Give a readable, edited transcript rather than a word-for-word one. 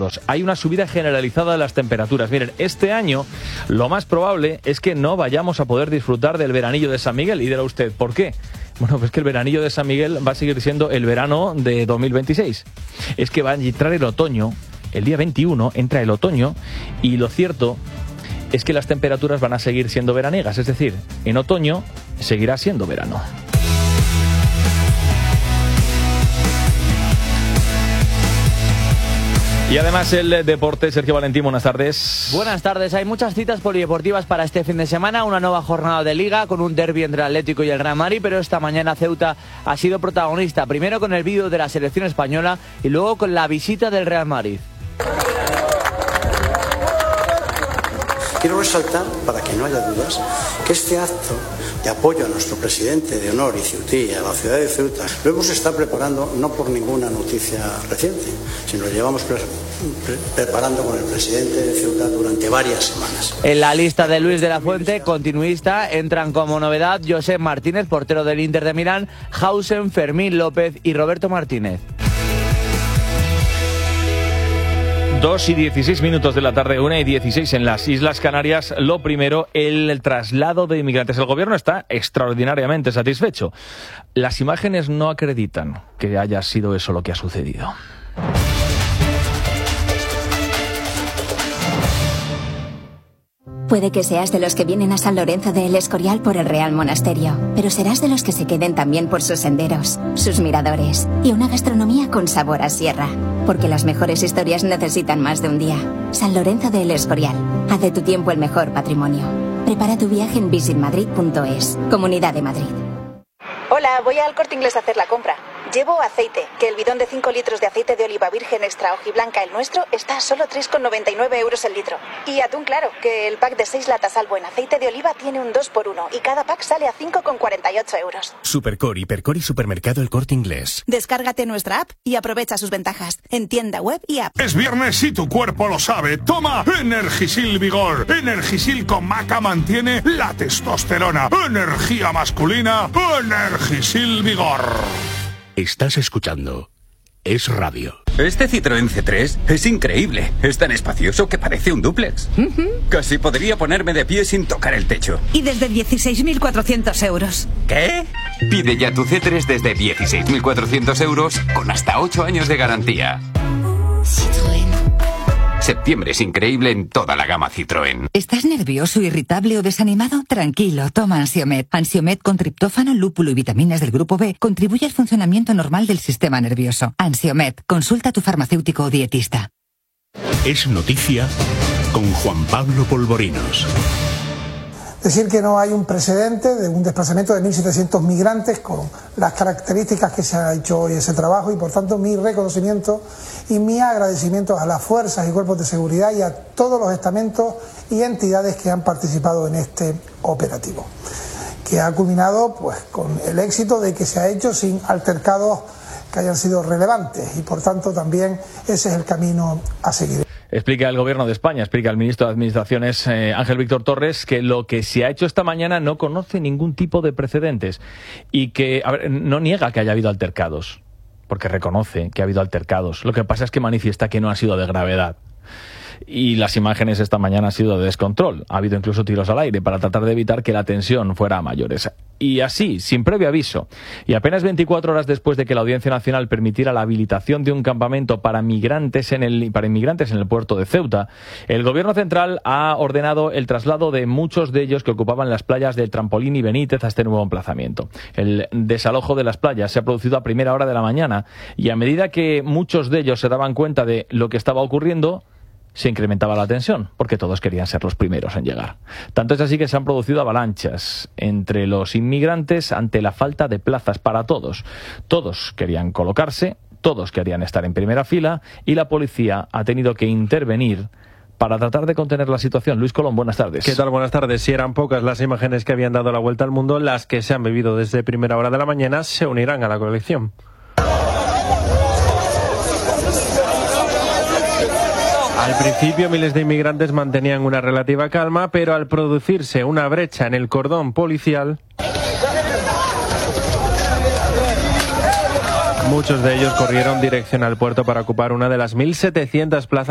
grados. Hay una subida generalizada de las temperaturas. Miren, este año lo más probable es que no vayamos a poder disfrutar del veranillo de San Miguel. Y dirá usted, ¿por qué? Bueno, pues que el veranillo de San Miguel va a seguir siendo el verano de 2026. Es que va a entrar el otoño, el día 21 entra el otoño, y lo cierto es que las temperaturas van a seguir siendo veraniegas, es decir, en otoño seguirá siendo verano. Y además el deporte, Sergio Valentín, buenas tardes. Buenas tardes, hay muchas citas polideportivas para este fin de semana, una nueva jornada de Liga con un derbi entre el Atlético y el Real Madrid, pero esta mañana Ceuta ha sido protagonista, primero con el vídeo de la selección española y luego con la visita del Real Madrid. Quiero resaltar, para que no haya dudas, que este acto de apoyo a nuestro presidente de honor y ceutí, a la ciudad de Ceuta, lo hemos estado preparando no por ninguna noticia reciente, sino lo llevamos preparando con el presidente de Ceuta durante varias semanas. En la lista de Luis de la Fuente, continuista, entran como novedad Josep Martínez, portero del Inter de Milán, Hausen, Fermín López y Roberto Martínez. 2:16 de la tarde, 1:16 en las Islas Canarias. Lo primero, el traslado de inmigrantes. El gobierno está extraordinariamente satisfecho. Las imágenes no acreditan que haya sido eso lo que ha sucedido. Puede que seas de los que vienen a San Lorenzo de El Escorial por el Real Monasterio, pero serás de los que se queden también por sus senderos, sus miradores y una gastronomía con sabor a sierra. Porque las mejores historias necesitan más de un día. San Lorenzo de El Escorial. Haz de tu tiempo el mejor patrimonio. Prepara tu viaje en visitmadrid.es. Comunidad de Madrid. Hola, voy al Corte Inglés a hacer la compra. Llevo aceite, que el bidón de 5 litros de aceite de oliva virgen extra hojiblanca, el nuestro, está a solo 3,99 euros el litro. Y atún claro, que el pack de 6 latas Albo en aceite de oliva tiene un 2x1 y cada pack sale a 5,48 euros. Supercor, Hipercor y Supermercado El Corte Inglés. Descárgate nuestra app y aprovecha sus ventajas en tienda web y app. Es viernes y tu cuerpo lo sabe. Toma Energisil Vigor. Energisil con maca mantiene la testosterona. Energía masculina. Energisil Vigor. Estás escuchando Es Radio. Este Citroën C3 es increíble. Es tan espacioso que parece un dúplex. Casi podría ponerme de pie sin tocar el techo. Y desde 16.400 euros. ¿Qué? Pide ya tu C3 desde 16.400 euros con hasta 8 años de garantía. Citroën. Septiembre es increíble en toda la gama Citroën. ¿Estás nervioso, irritable o desanimado? Tranquilo, toma Ansiomed. Ansiomed con triptófano, lúpulo y vitaminas del grupo B contribuye al funcionamiento normal del sistema nervioso. Ansiomed, consulta a tu farmacéutico o dietista. Es noticia con Juan Pablo Polvorinos. Decir que no hay un precedente de un desplazamiento de 1.700 migrantes con las características que se ha hecho hoy ese trabajo y por tanto mi reconocimiento y mi agradecimiento a las fuerzas y cuerpos de seguridad y a todos los estamentos y entidades que han participado en este operativo, que ha culminado pues con el éxito de que se ha hecho sin altercados que hayan sido relevantes y por tanto también ese es el camino a seguir. Explica el Gobierno de España, explica el ministro de Administraciones, Ángel Víctor Torres, que lo que se ha hecho esta mañana no conoce ningún tipo de precedentes y que no niega que haya habido altercados, porque reconoce que ha habido altercados. Lo que pasa es que manifiesta que no ha sido de gravedad. Y las imágenes esta mañana han sido de descontrol. Ha habido incluso tiros al aire para tratar de evitar que la tensión fuera a mayores. Y así, sin previo aviso, y apenas 24 horas después de que la Audiencia Nacional permitiera la habilitación de un campamento para inmigrantes en el puerto de Ceuta, el Gobierno central ha ordenado el traslado de muchos de ellos que ocupaban las playas de Trampolín y Benítez a este nuevo emplazamiento. El desalojo de las playas se ha producido a primera hora de la mañana y a medida que muchos de ellos se daban cuenta de lo que estaba ocurriendo, se incrementaba la tensión, porque todos querían ser los primeros en llegar. Tanto es así que se han producido avalanchas entre los inmigrantes ante la falta de plazas para todos. Todos querían colocarse, todos querían estar en primera fila y la policía ha tenido que intervenir para tratar de contener la situación. Luis Colón, buenas tardes. ¿Qué tal? Buenas tardes. Si eran pocas las imágenes que habían dado la vuelta al mundo, las que se han vivido desde primera hora de la mañana se unirán a la colección. Al principio miles de inmigrantes mantenían una relativa calma, pero al producirse una brecha en el cordón policial, muchos de ellos corrieron dirección al puerto para ocupar una de las 1.700 plazas